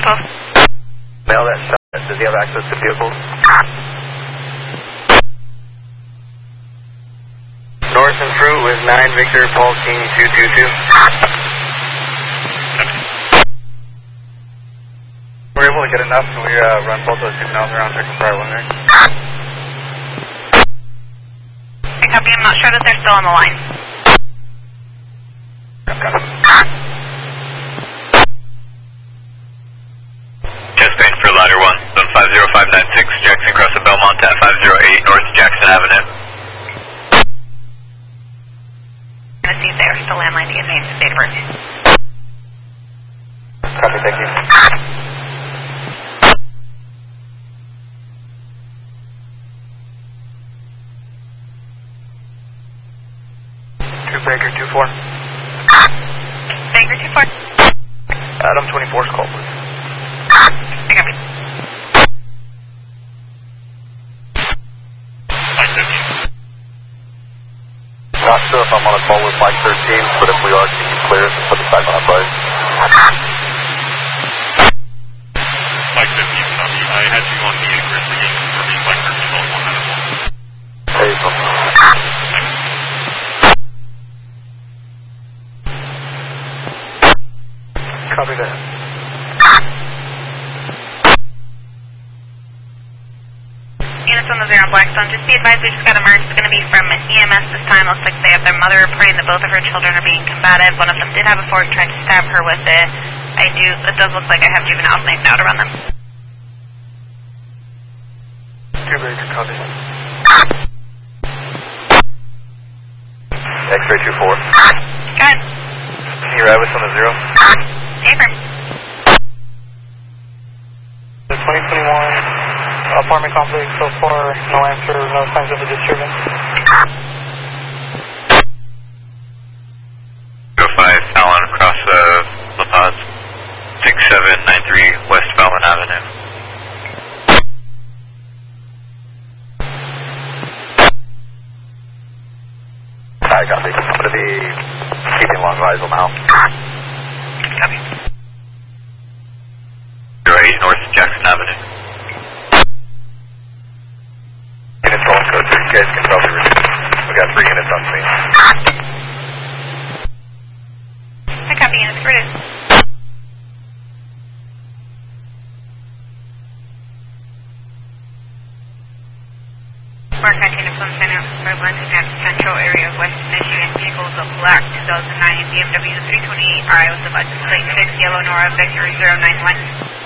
112. Mail that shot. Does he have access to vehicles? North and Fruit with 9 Victor Paul King 222. We're able to get enough. Can we run both those juveniles around checking for preliminary? I copy. I'm not sure that they're still on the line. Chest band for ladder 1, zone 50596, Jackson across the Belmont at 508 North Jackson Avenue. I'm going to see if they're still landline to get names and date of birth. Copy, thank you. Baker 24. Baker 24. Adam 24's call, please. I copy. Not sure if I'm on a call with Mike 13, but if we are, can you clear us and put the back on our place? Mike 15, copy. I had you on the Chris again for me, Mike 13, on 191. Hey, copy that. Units on the 0 Blackstone, just be advised we just got a merge. It's going to be from EMS this time. Looks like they have their mother reporting that both of her children are being combative. One of them did have a fork trying to stab her with it. It does look like I have juveniles named out around them. Very good, copy. X-ray 24. Go ahead. Can you ride with on the 0? Affirm. The 2021 apartment complex so far, no answer, no signs of a disturbance. 05 Fallon across La Paz, 6793 West Fallon Avenue. Alright, copy. I'm going to be keeping long visual now. Copy. 08 North Jackson Avenue. Units rolling code 3. You guys can probably reduce. We got 3 units on scene. I copy. Units reduced. Mark 19 from San Francisco, at Central area of West Michigan. Vehicles of black 2009 BMW 328i with the budget plate 6 Yellow Nora Victor 091.